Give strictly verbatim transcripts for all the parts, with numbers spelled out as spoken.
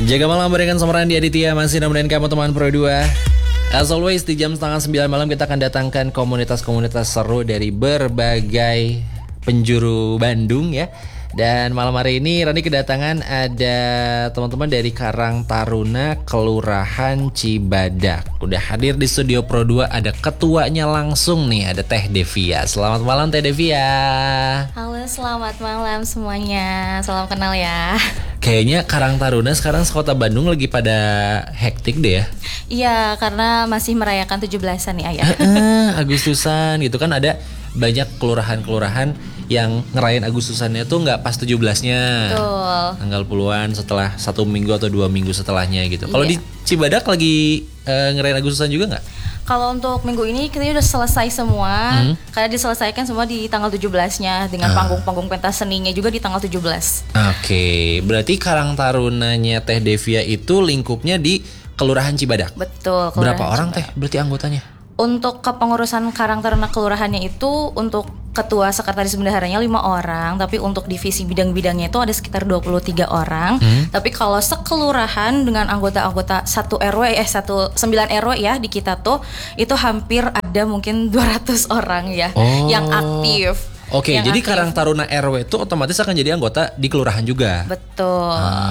Jaga malam berikan sama Randy Aditya, masih nemenin kamu teman Pro dua. As always di jam setengah sembilan malam kita akan datangkan komunitas-komunitas seru dari berbagai penjuru Bandung ya. Dan malam hari ini Randy kedatangan ada teman-teman dari Karang Taruna Kelurahan Cibadak. Udah hadir di studio Pro dua, ada ketuanya langsung nih, ada Teh Devia. Selamat malam Teh Devia. Halo, selamat malam semuanya. Salam kenal ya. Kayaknya Karang Taruna sekarang sekota Bandung lagi pada hektik deh ya. Iya, karena masih merayakan tujuh belasan nih ayah. Agustusan gitu kan, ada banyak kelurahan-kelurahan yang ngerayain Agustusannya tuh nggak pas tujuh belasnya. Betul. Tanggal puluhan setelah satu minggu atau dua minggu setelahnya gitu. Kalau Iya. di Cibadak lagi uh, ngerayain Agustusan juga nggak? Kalau untuk minggu ini kita udah selesai semua, Hmm. karena diselesaikan semua di tanggal tujuh belasnya dengan Ah. panggung-panggung pentas seninya juga di tanggal tujuh belas. Oke, berarti Karang Tarunanya Teh Devia itu lingkupnya di Kelurahan Cibadak. Betul. Berapa Kelurahan orang Cibadak. Teh berarti anggotanya? Untuk kepengurusan Karang Taruna kelurahannya itu untuk ketua sekretaris bendaharanya lima orang, tapi untuk divisi bidang-bidangnya itu ada sekitar dua puluh tiga orang. Hmm. Tapi kalau sekelurahan dengan anggota-anggota satu R W eh satu sembilan R W ya di kita tuh itu hampir ada mungkin dua ratus orang ya Oh. yang aktif. Oke, Yang jadi aktif. Karang Taruna R W itu otomatis akan jadi anggota di kelurahan juga. Betul.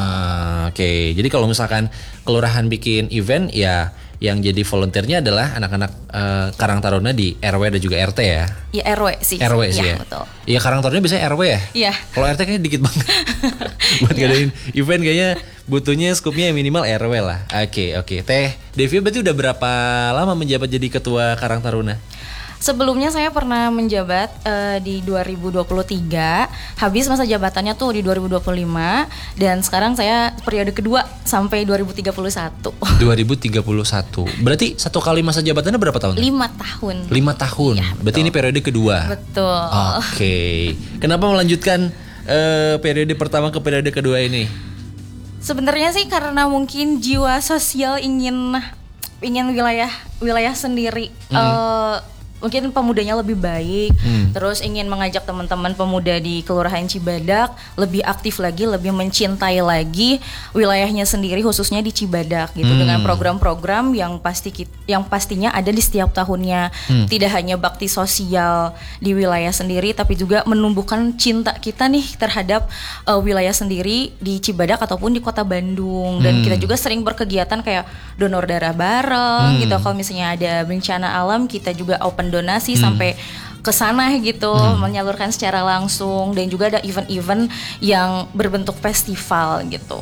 Ah, oke. Jadi kalau misalkan kelurahan bikin event, ya yang jadi volunteernya adalah anak-anak eh, Karang Taruna di R W dan juga R T ya. Ya R W sih. R W sih ya, ya. betul. Iya, Karang Taruna biasanya R W ya. Iya. Kalau R T kayaknya dikit banget. Buat ngadain event kayaknya butuhnya skupnya minimal R W lah. Oke, oke. Teh Devia berarti udah berapa lama menjabat jadi ketua Karang Taruna? Sebelumnya saya pernah menjabat eh, di dua ribu dua puluh tiga, habis masa jabatannya tuh di dua ribu dua puluh lima, dan sekarang saya periode kedua sampai dua ribu tiga puluh satu. dua ribu tiga puluh satu. Berarti satu kali masa jabatannya berapa tahun? Lima tahun. Lima tahun. Iya, Berarti ini periode kedua. Betul. Oke. Kenapa melanjutkan eh, periode pertama ke periode kedua ini? Sebenarnya sih karena mungkin jiwa sosial ingin ingin wilayah wilayah sendiri. Eh, mungkin pemudanya lebih baik, Hmm. terus ingin mengajak teman-teman pemuda di Kelurahan Cibadak lebih aktif lagi, lebih mencintai lagi wilayahnya sendiri, khususnya di Cibadak gitu, Hmm. dengan program-program yang pasti kit- yang pastinya ada di setiap tahunnya. Hmm. Tidak hanya bakti sosial di wilayah sendiri, tapi juga menumbuhkan cinta kita nih terhadap uh, wilayah sendiri di Cibadak ataupun di Kota Bandung. Dan Hmm. kita juga sering berkegiatan kayak donor darah bareng Hmm. gitu. Kalau misalnya ada bencana alam, kita juga open donasi Hmm. sampai ke sana gitu, Hmm. menyalurkan secara langsung, dan juga ada event-event yang berbentuk festival gitu.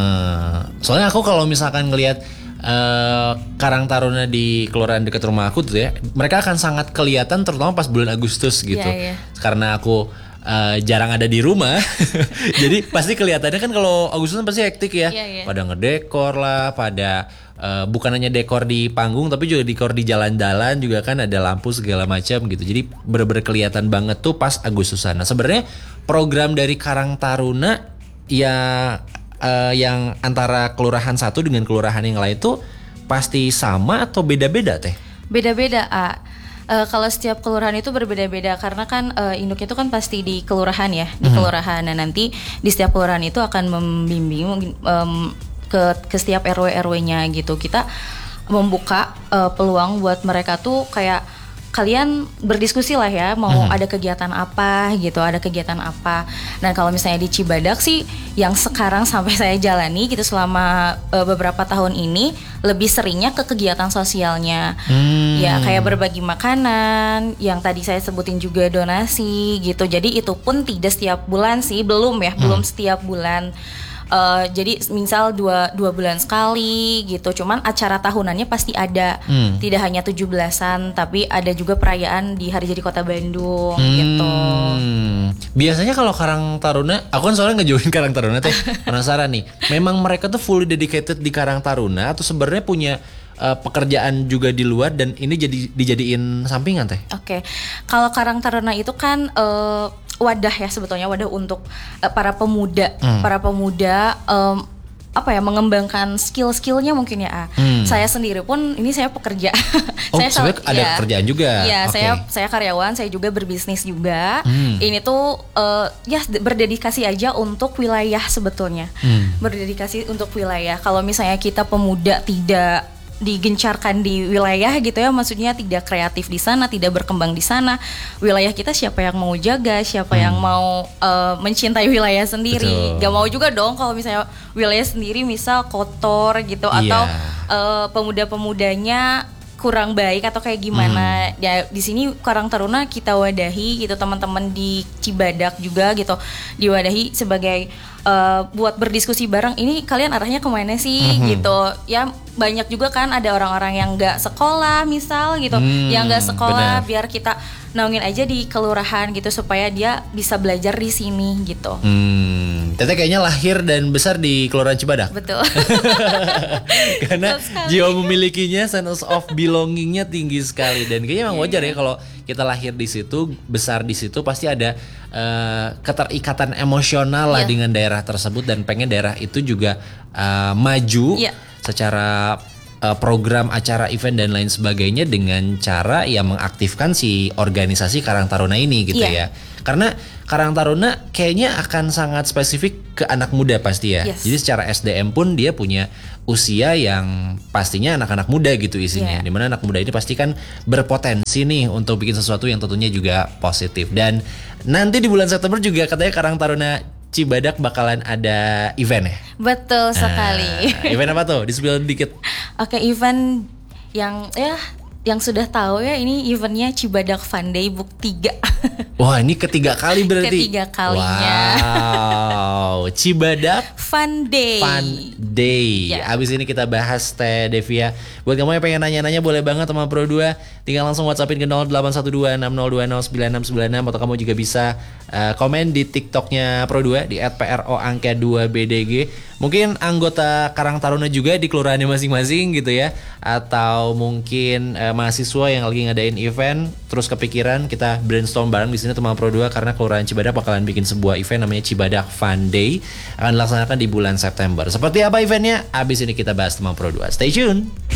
Eh, soalnya aku kalau misalkan ngelihat eh, Karang Taruna di kelurahan dekat rumah aku tuh ya, mereka akan sangat kelihatan terutama pas bulan Agustus gitu. Iya, iya. Karena aku eh, jarang ada di rumah, jadi pasti kelihatannya kan kalau Agustusan pasti hektik ya. Iya, iya. Pada ngedekor lah, pada eh, bukan hanya dekor di panggung tapi juga dekor di jalan-jalan juga kan, ada lampu segala macam gitu. Jadi bener-bener kelihatan banget tuh pas Agustusan. Nah sebenarnya program dari Karang Taruna ya eh, yang antara kelurahan satu dengan kelurahan yang lain tuh pasti sama atau beda-beda Teh? Beda-beda, A. Eh, kalau setiap kelurahan itu berbeda-beda karena kan eh, induknya itu kan pasti di kelurahan ya, di kelurahan. Nah nanti di setiap kelurahan itu akan membimbing mungkin, em, ke ke setiap R W R W-nya gitu. Kita membuka eh, peluang buat mereka tuh kayak kalian berdiskusi lah ya, mau Mhm. ada kegiatan apa gitu, ada kegiatan apa. Dan kalau misalnya di Cibadak sih yang sekarang sampai saya jalani gitu selama eh, beberapa tahun ini, lebih seringnya ke kegiatan sosialnya. Hmm. Ya kayak berbagi makanan, yang tadi saya sebutin juga donasi gitu. Jadi itu pun tidak setiap bulan sih, belum ya, belum setiap bulan. Eh, jadi misal dua, dua bulan sekali gitu. Cuman acara tahunannya pasti ada. Hmm. Tidak hanya tujuh belasan, tapi ada juga perayaan di Hari Jadi Kota Bandung gitu. Hmm. Biasanya kalau Karang Taruna, aku kan soalnya ngejoin Karang Taruna Teh, penasaran nih. Memang mereka tuh fully dedicated di Karang Taruna atau sebenarnya punya eh, pekerjaan juga di luar dan ini jadi dijadiin sampingan Teh? Oke, kalau Karang Taruna itu kan eh, wadah ya sebetulnya, wadah untuk eh, para pemuda, Hmm. para pemuda em, apa ya mengembangkan skill-skillnya mungkin ya. Ah. Hmm. Saya sendiri pun ini saya pekerja. Oh, saya sebenarnya ada ya, kerjaan juga. Iya, okay. saya saya karyawan, saya juga berbisnis juga. Hmm. Ini tuh uh, ya berdedikasi aja untuk wilayah sebetulnya. Hmm. Berdedikasi untuk wilayah. Kalau misalnya kita pemuda tidak digencarkan di wilayah gitu ya, maksudnya tidak kreatif di sana, tidak berkembang di sana, wilayah kita siapa yang mau jaga, siapa hmm. yang mau uh, mencintai wilayah sendiri. Betul. Gak mau juga dong kalau misalnya wilayah sendiri misal kotor gitu, yeah. atau uh, pemuda-pemudanya kurang baik atau kayak gimana. Hmm. Ya di sini Karang Taruna kita wadahi gitu, teman-teman di Cibadak juga gitu diwadahi sebagai uh, buat berdiskusi bareng, ini kalian arahnya kemana sih hmm. gitu. Ya banyak juga kan ada orang-orang yang nggak sekolah misal gitu, hmm, yang nggak sekolah, bener. Biar kita naungin aja di kelurahan gitu supaya dia bisa belajar di sini gitu. Hmm, Teteh kayaknya lahir dan besar di Kelurahan Cibadak. Betul. Karena jiwa memilikinya, sense of belongingnya tinggi sekali, dan kayaknya emang wajar ya kalau kita lahir di situ, besar di situ, pasti ada uh, keterikatan emosional lah yeah. dengan daerah tersebut, dan pengen daerah itu juga uh, maju. Yeah. Secara uh, program, acara, event dan lain sebagainya dengan cara ya mengaktifkan si organisasi Karang Taruna ini gitu yeah. ya. Karena Karang Taruna kayaknya akan sangat spesifik ke anak muda pasti ya. Yes. Jadi secara S D M pun dia punya usia yang pastinya anak-anak muda gitu isinya. Yeah. Dimana anak muda ini pasti kan berpotensi nih untuk bikin sesuatu yang tentunya juga positif. Dan nanti di bulan September juga katanya Karang Taruna Cibadak bakalan ada event ya? Betul sekali. Nah, event apa tuh? Di-spill dikit. Oke, event yang ya yang sudah tahu ya, ini eventnya Cibadak Fun Day Book tiga. Wah, ini ketiga kali berarti. Ketiga kalinya. Wow, Cibadak Fun Day. Fun Day. Ya. Abis ini kita bahas Teh Devia. Buat kamu yang pengen nanya-nanya boleh banget sama Pro dua, tinggal langsung WhatsAppin ke nol delapan satu dua enam nol dua nol sembilan enam sembilan enam, atau kamu juga bisa uh, komen di TikToknya Pro dua di at pro angka dua b d g. Mungkin anggota Karang Taruna juga di kelurahannya masing-masing gitu ya, atau mungkin uh, mahasiswa yang lagi ngadain event terus kepikiran, kita brainstorm bareng di sini teman Pro dua, karena Kelurahan Cibadak bakalan bikin sebuah event namanya Cibadak Fun Day, akan dilaksanakan di bulan September. Seperti apa eventnya? Abis ini kita bahas teman Pro dua. Stay tune.